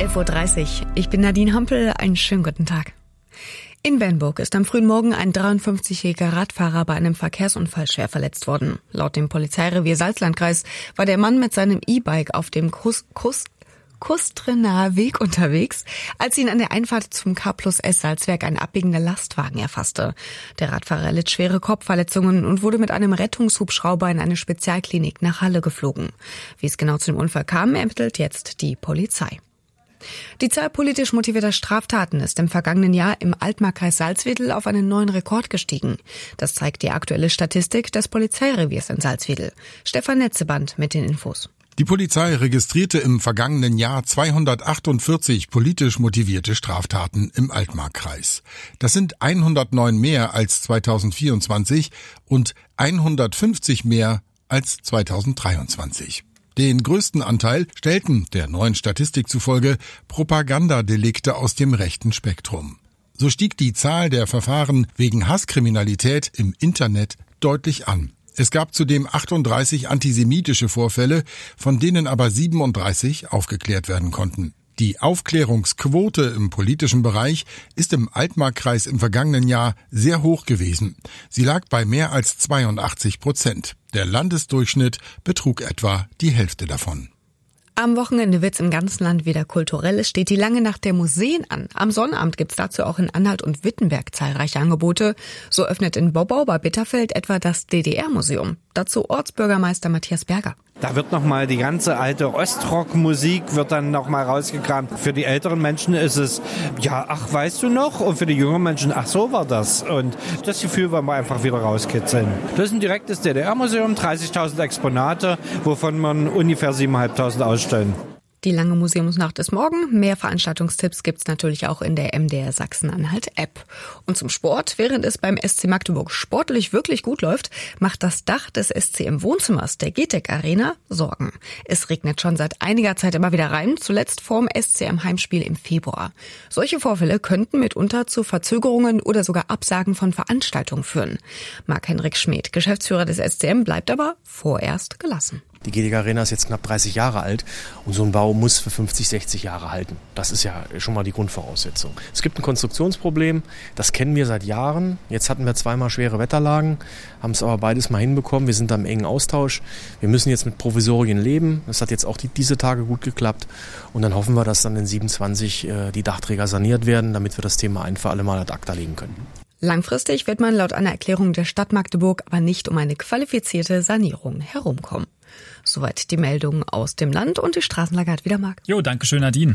11.30 Uhr. Ich bin Nadine Hampel. Einen schönen guten Tag. In Bernburg ist am frühen Morgen ein 53-jähriger Radfahrer bei einem Verkehrsunfall schwer verletzt worden. Laut dem Polizeirevier Salzlandkreis war der Mann mit seinem E-Bike auf dem Kustrenaer Weg unterwegs, als ihn an der Einfahrt zum K+S Salzwerk ein abbiegender Lastwagen erfasste. Der Radfahrer erlitt schwere Kopfverletzungen und wurde mit einem Rettungshubschrauber in eine Spezialklinik nach Halle geflogen. Wie es genau zu dem Unfall kam, ermittelt jetzt die Polizei. Die Zahl politisch motivierter Straftaten ist im vergangenen Jahr im Altmarkkreis Salzwedel auf einen neuen Rekord gestiegen. Das zeigt die aktuelle Statistik des Polizeireviers in Salzwedel. Stefan Netzeband mit den Infos. Die Polizei registrierte im vergangenen Jahr 248 politisch motivierte Straftaten im Altmarkkreis. Das sind 109 mehr als 2024 und 150 mehr als 2023. Den größten Anteil stellten, der neuen Statistik zufolge, Propagandadelikte aus dem rechten Spektrum. So stieg die Zahl der Verfahren wegen Hasskriminalität im Internet deutlich an. Es gab zudem 38 antisemitische Vorfälle, von denen aber 37 aufgeklärt werden konnten. Die Aufklärungsquote im politischen Bereich ist im Altmarkkreis im vergangenen Jahr sehr hoch gewesen. Sie lag bei mehr als 82%. Der Landesdurchschnitt betrug etwa die Hälfte davon. Am Wochenende wird's im ganzen Land wieder kulturell. Es steht die lange Nacht der Museen an. Am Sonnabend gibt's dazu auch in Anhalt und Wittenberg zahlreiche Angebote. So öffnet in Bobbau bei Bitterfeld etwa das DDR-Museum. Dazu Ortsbürgermeister Matthias Berger. Da wird nochmal die ganze alte Ostrock-Musik wird dann nochmal rausgekramt. Für die älteren Menschen ist es, ja, ach, weißt du noch? Und für die jüngeren Menschen, ach, so war das. Und das Gefühl wollen wir einfach wieder rauskitzeln. Das ist ein direktes DDR-Museum, 30.000 Exponate, wovon man ungefähr 7.500 ausstellen. Die lange Museumsnacht ist morgen. Mehr Veranstaltungstipps gibt's natürlich auch in der MDR Sachsen-Anhalt-App. Und zum Sport, während es beim SC Magdeburg sportlich wirklich gut läuft, macht das Dach des SCM-Wohnzimmers der GTEC Arena Sorgen. Es regnet schon seit einiger Zeit immer wieder rein, zuletzt vorm SCM-Heimspiel im Februar. Solche Vorfälle könnten mitunter zu Verzögerungen oder sogar Absagen von Veranstaltungen führen. Marc-Henrik Schmidt, Geschäftsführer des SCM, bleibt aber vorerst gelassen. Die GTEC Arena ist jetzt knapp 30 Jahre alt und so ein Bau muss für 50, 60 Jahre halten. Das ist ja schon mal die Grundvoraussetzung. Es gibt ein Konstruktionsproblem, das kennen wir seit Jahren. Jetzt hatten wir zweimal schwere Wetterlagen, haben es aber beides mal hinbekommen. Wir sind da im engen Austausch. Wir müssen jetzt mit Provisorien leben. Das hat jetzt auch diese Tage gut geklappt. Und dann hoffen wir, dass dann in 27 die Dachträger saniert werden, damit wir das Thema ein für alle Mal ad acta legen können. Langfristig wird man laut einer Erklärung der Stadt Magdeburg aber nicht um eine qualifizierte Sanierung herumkommen. Soweit die Meldung aus dem Land und die Straßenlage hat wieder Marc. Jo, danke schön, Nadine.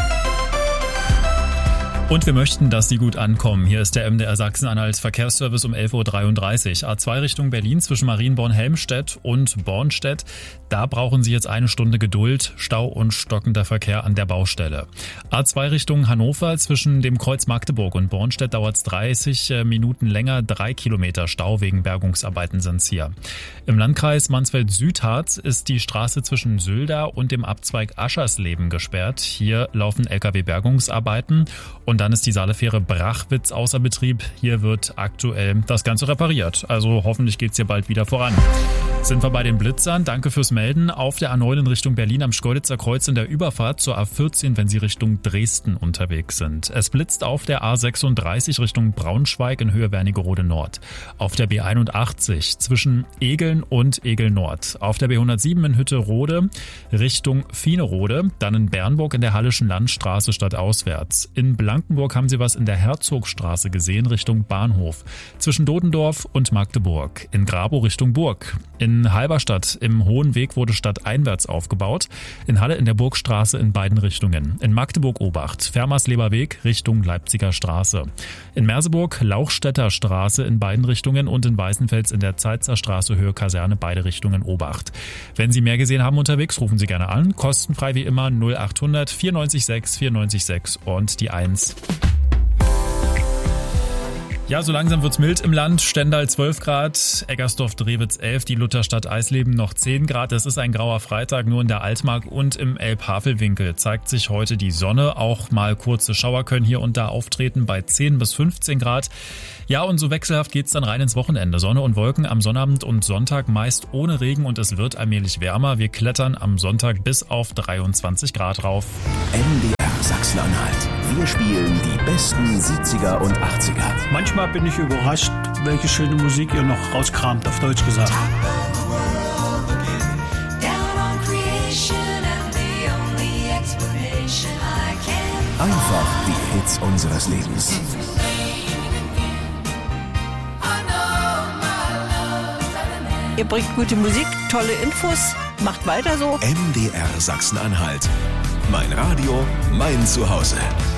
Und wir möchten, dass Sie gut ankommen. Hier ist der MDR Sachsen-Anhalt Verkehrsservice um 11.33 Uhr. A2 Richtung Berlin zwischen Marienborn-Helmstedt und Bornstedt. Da brauchen Sie jetzt eine Stunde Geduld. Stau und stockender Verkehr an der Baustelle. A2 Richtung Hannover zwischen dem Kreuz Magdeburg und Bornstedt dauert es 30 Minuten länger. 3 Kilometer Stau wegen Bergungsarbeiten sind's hier. Im Landkreis Mansfeld-Südharz ist die Straße zwischen Sülda und dem Abzweig Aschersleben gesperrt. Hier laufen Lkw-Bergungsarbeiten. Und dann ist die Saalefähre Brachwitz außer Betrieb. Hier wird aktuell das Ganze repariert. Also hoffentlich geht's hier bald wieder voran. Sind wir bei den Blitzern. Danke fürs Melden. Auf der A9 in Richtung Berlin am Schkeuditzer Kreuz in der Überfahrt zur A14, wenn Sie Richtung Dresden unterwegs sind. Es blitzt auf der A36 Richtung Braunschweig in Höhe Wernigerode Nord. Auf der B81 zwischen Egeln und Egel Nord. Auf der B107 in Hütterode Richtung Fienerode. Dann in Bernburg in der Hallischen Landstraße stadtauswärts. In Blankenburg haben Sie was in der Herzogstraße gesehen Richtung Bahnhof. Zwischen Dodendorf und Magdeburg. In Grabow Richtung Burg. In Halberstadt im Hohen Weg wurde stadteinwärts aufgebaut. In Halle in der Burgstraße in beiden Richtungen. In Magdeburg-Obacht Fermersleber Weg Richtung Leipziger Straße. In Merseburg Lauchstädter Straße in beiden Richtungen und in Weißenfels in der Zeitzer Straße Höhe Kaserne beide Richtungen Obacht. Wenn Sie mehr gesehen haben unterwegs, rufen Sie gerne an. Kostenfrei wie immer 0800 94 6 94 6 und die 1. Ja, so langsam wird's mild im Land. Stendal 12 Grad, Eggersdorf-Drewitz 11, die Lutherstadt Eisleben noch 10 Grad. Es ist ein grauer Freitag, nur in der Altmark und im Elbhavelwinkel zeigt sich heute die Sonne. Auch mal kurze Schauer können hier und da auftreten bei 10 bis 15 Grad. Ja, und so wechselhaft geht's dann rein ins Wochenende. Sonne und Wolken am Sonnabend und Sonntag meist ohne Regen und es wird allmählich wärmer. Wir klettern am Sonntag bis auf 23 Grad rauf. MDR Sachsen-Anhalt. Wir spielen die besten 70er und 80er. Manchmal bin ich überrascht, welche schöne Musik ihr noch rauskramt, auf Deutsch gesagt. Einfach die Hits unseres Lebens. Ihr bringt gute Musik, tolle Infos, macht weiter so. MDR Sachsen-Anhalt. Mein Radio, mein Zuhause.